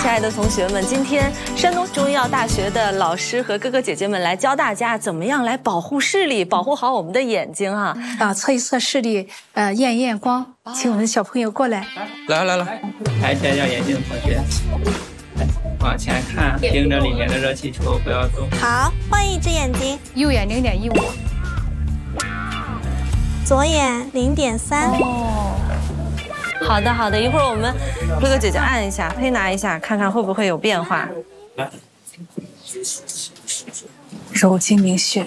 亲爱的同学们，今天山东中医药大学的老师和哥哥姐姐们来教大家怎么样来保护视力，保护好我们的眼睛啊！ 测一测视力，验一验光，请我们的小朋友过来。 来，抬起来眼睛的同学，往前看，盯着里面的热气球，不要动。 好，换一只眼睛， 右眼0.15， 左眼0.3。 哦，好的，一会儿我们哥哥姐姐按一下，推拿一下，看看会不会有变化。 揉睛明穴，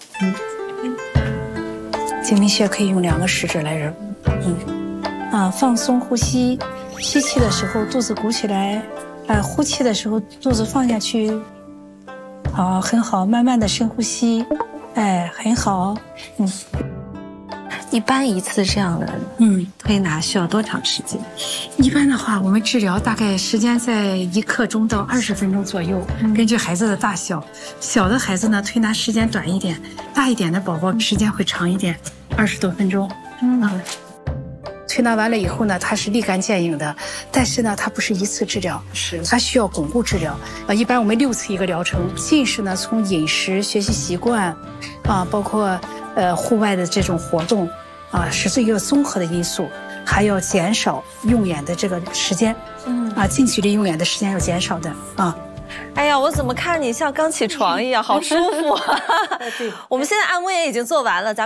睛明穴可以用2个食指来揉，放松呼吸，吸气的时候肚子鼓起来，呼气的时候肚子放下去，好，很好，慢慢的深呼吸，很好， 一般一次这样的推拿需要多长时间？ 一般的话，我们治疗大概时间在1刻钟到20分钟左右，根据孩子的大小。小的孩子呢，推拿时间短一点；大一点的宝宝时间会长一点，20多分钟。推拿完了以后呢，它是立竿见影的，但是呢，它不是一次治疗，它需要巩固治疗。一般我们6次一个疗程。近视呢，从饮食、学习习惯，包括户外的这种活动，是一个综合的因素，还要减少用眼的这个时间，近距离用眼的时间要减少的啊。 哎呀，我怎么看你像刚起床一样，好舒服啊！我们现在按摩也已经做完了，咱